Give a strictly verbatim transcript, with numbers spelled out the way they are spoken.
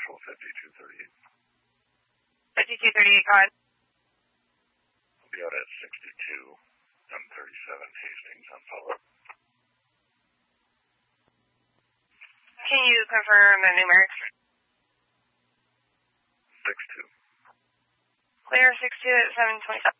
Actual fifty-two thirty-eight. fifty-two thirty-eight, go ahead. I'll be out at sixty-two, M thirty-seven, Hastings on follow-up. Can you confirm the numerics? six two. Clear six two at seven twenty-seven.